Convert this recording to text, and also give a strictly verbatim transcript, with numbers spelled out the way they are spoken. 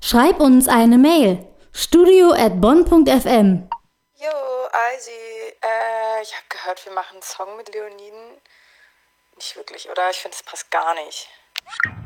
Schreib uns eine Mail. studio at bonn punkt f m. Jo, Eisi, äh, ich habe gehört, wir machen einen Song mit Leoniden. Nicht wirklich, oder? Ich finde, das passt gar nicht.